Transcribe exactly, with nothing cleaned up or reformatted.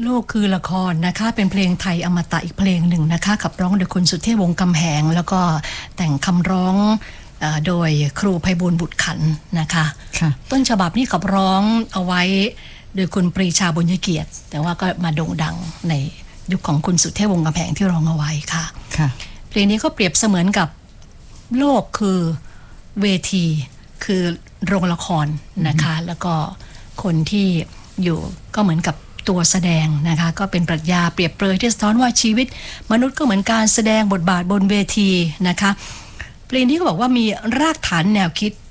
โลกคือละครนะคะเป็นเพลงไทยอมตะอีกเพลงหนึ่งนะคะขับร้องโดยคุณสุเทพวงศ์กำแหงแล้วก็แต่งคำร้องโดยครูไพบูลย์บุตรขันธ์นะคะต้นฉบับนี้ขับร้องเอาไว้โดยคุณปรีชาบุญยเกียรติแต่ว่าก็มาโด่งดังในยุคของคุณสุเทพวงศ์กำแหงที่ร้องเอาไว้ค่ะเพลงนี้ก็เปรียบเสมือนกับโลกคือเวทีคือโรงละครนะคะแล้วก็คนที่อยู่ก็เหมือนกับตัวแสดงนะคะก็เป็นปรัชญาเปรียบเปรยที่สะท้อนว่าชีวิตมนุษย์ก็เหมือนการแสดงบทบาทบนเวทีนะคะเพลงนี้ก็บอกว่ามีรากฐานแนวคิด